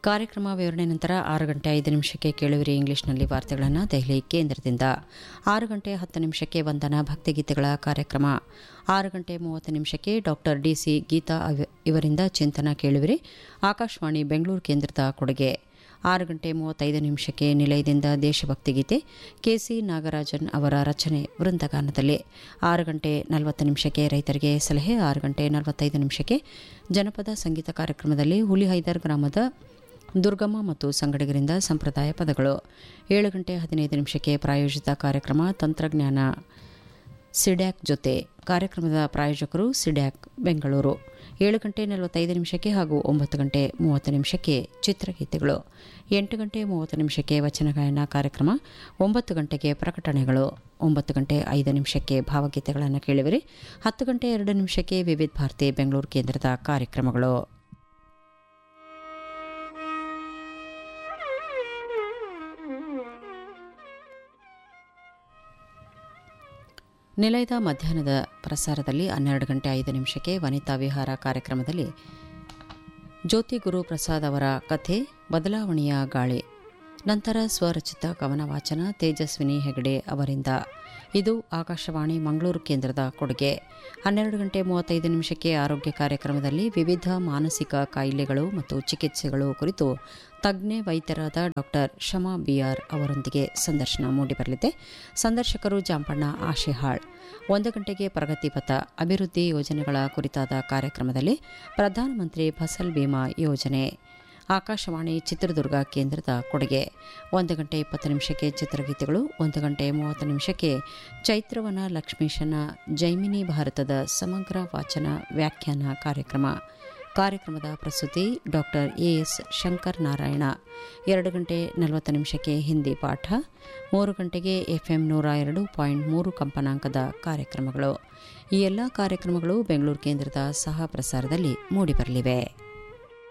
ಕಾರ್ಯಕ್ರಮ ವಿವರಣೆ ನಂತರ 6 ಗಂಟೆ 5 ನಿಮಿಷಕ್ಕೆ ಕೇಳುವಿರಿ ಇಂಗ್ಲಿಷ್ನಲ್ಲಿ ವಾರ್ತೆಗಳನ್ನು ದೆಹಲಿ ಕೇಂದ್ರದಿಂದ. 6 ಗಂಟೆ 10 ನಿಮಿಷಕ್ಕೆ ವಂದನಾ ಭಕ್ತಿಗೀತೆಗಳ ಕಾರ್ಯಕ್ರಮ. 6 ಗಂಟೆ 30 ನಿಮಿಷಕ್ಕೆ ಡಾಕ್ಟರ್ ಡಿಸಿ ಗೀತಾ ಇವರಿಂದ ಚಿಂತನ ಕೇಳುವಿರಿ. ಆಕಾಶವಾಣಿ ಬೆಂಗಳೂರು ಕೇಂದ್ರದ ಕೊಡುಗೆ. 6 ಗಂಟೆ 35 ನಿಮಿಷಕ್ಕೆ ನಿಲಯದಿಂದ ದೇಶಭಕ್ತಿ ಗೀತೆ ಕೆಸಿ ನಾಗರಾಜನ್ ಅವರ ರಚನೆ ವೃಂದಗಾನದಲ್ಲಿ. 6 ಗಂಟೆ 40 ನಿಮಿಷಕ್ಕೆ ರೈತರಿಗೆ ಸಲಹೆ. 6 ಗಂಟೆ 45 ನಿಮಿಷಕ್ಕೆ ಜನಪದ ಸಂಗೀತ ಕಾರ್ಯಕ್ರಮದಲ್ಲಿ ಹುಲಿಹೈದರ್ ಗ್ರಾಮದ ದುರ್ಗಮ್ಮ ಮತ್ತು ಸಂಗಡಿಗರಿಂದ ಸಂಪ್ರದಾಯ ಪದಗಳು. 7 ಗಂಟೆ 15 ನಿಮಿಷಕ್ಕೆ ಪ್ರಾಯೋಜಿತ ಕಾರ್ಯಕ್ರಮ ತಂತ್ರಜ್ಞಾನ ಸಿಡ್ಯಾಕ್ ಜೊತೆ. ಕಾರ್ಯಕ್ರಮದ ಪ್ರಾಯೋಜಕರು ಸಿಡ್ಯಾಕ್ ಬೆಂಗಳೂರು. 7 ಗಂಟೆ 45 ನಿಮಿಷಕ್ಕೆ ಹಾಗೂ 9 ಗಂಟೆ 30 ನಿಮಿಷಕ್ಕೆ ಚಿತ್ರಗೀತೆಗಳು. 8 ಗಂಟೆ 30 ನಿಮಿಷಕ್ಕೆ ವಚನ ಗಾಯನ ಕಾರ್ಯಕ್ರಮ. 9 ಗಂಟೆಗೆ ಪ್ರಕಟಣೆಗಳು. 9 ಗಂಟೆ 5 ನಿಮಿಷಕ್ಕೆ ಭಾವಗೀತೆಗಳನ್ನು ಕೇಳುವಿರಿ. 10 ಗಂಟೆ 2 ನಿಮಿಷಕ್ಕೆ ವಿವಿಧ ಭಾರತಿ ಬೆಂಗಳೂರು ಕೇಂದ್ರದ ಕಾರ್ಯಕ್ರಮಗಳು. ನಿಲಯದ ಮಧ್ಯಾಹ್ನದ ಪ್ರಸಾರದಲ್ಲಿ 12 ಗಂಟೆ 5 ನಿಮಿಷಕ್ಕೆ ವನಿತಾ ವಿಹಾರ ಕಾರ್ಯಕ್ರಮದಲ್ಲಿ ಜ್ಯೋತಿ ಗುರು ಪ್ರಸಾದ್ ಅವರ ಕಥೆ ಬದಲಾವಣೆಯ ಗಾಳಿ. ನಂತರ ಸ್ವರಚಿತ ಕವನ ವಾಚನ ತೇಜಸ್ವಿನಿ ಹೆಗಡೆ ಅವರಿಂದ. ಇದು ಆಕಾಶವಾಣಿ ಮಂಗಳೂರು ಕೇಂದ್ರದ ಕೊಡುಗೆ. 12 ಗಂಟೆ 35 ನಿಮಿಷಕ್ಕೆ ಆರೋಗ್ಯ ಕಾರ್ಯಕ್ರಮದಲ್ಲಿ ವಿವಿಧ ಮಾನಸಿಕ ಕಾಯಿಲೆಗಳು ಮತ್ತು ಚಿಕಿತ್ಸೆಗಳು ಕುರಿತು ತಜ್ಞೆ ವೈದ್ಯರಾದ ಡಾಕ್ಟರ್ ಶಮಾ ಬಿಆರ್ ಅವರೊಂದಿಗೆ ಸಂದರ್ಶನ ಮೂಡಿಬರಲಿದೆ. ಸಂದರ್ಶಕರು ಜಾಂಪಣ್ಣ ಆಶೆಹಾಳ್. 1 ಗಂಟೆಗೆ ಪ್ರಗತಿ ಪಥ ಅಭಿವೃದ್ಧಿ ಯೋಜನೆಗಳ ಕುರಿತಾದ ಕಾರ್ಯಕ್ರಮದಲ್ಲಿ ಪ್ರಧಾನಮಂತ್ರಿ ಫಸಲ್ ಬಿಮಾ ಯೋಜನೆ. ಆಕಾಶವಾಣಿ ಚಿತ್ರದುರ್ಗ ಕೇಂದ್ರದ ಕೊಡುಗೆ. 1 ಗಂಟೆ 20 ನಿಮಿಷಕ್ಕೆ ಚಿತ್ರಗೀತೆಗಳು. 1 ಗಂಟೆ 30 ನಿಮಿಷಕ್ಕೆ ಚೈತ್ರವನ ಲಕ್ಷ್ಮೀಶನ ಜೈಮಿನಿ ಭಾರತದ ಸಮಗ್ರ ವಾಚನ ವ್ಯಾಖ್ಯಾನ ಕಾರ್ಯಕ್ರಮ. ಕಾರ್ಯಕ್ರಮದ ಪ್ರಸ್ತುತಿ ಡಾಕ್ಟರ್ ಎಎಸ್ ಶಂಕರ್ ನಾರಾಯಣ. 2 ಗಂಟೆ 40 ನಿಮಿಷಕ್ಕೆ ಹಿಂದಿ ಪಾಠ. 3 ಗಂಟೆಗೆ ಎಫ್ಎಂ 102.3 ಕಂಪನಾಂಕದ ಕಾರ್ಯಕ್ರಮಗಳು. ಈ ಎಲ್ಲ ಕಾರ್ಯಕ್ರಮಗಳು ಬೆಂಗಳೂರು ಕೇಂದ್ರದ ಸಹ ಪ್ರಸಾರದಲ್ಲಿ ಮೂಡಿಬರಲಿವೆ.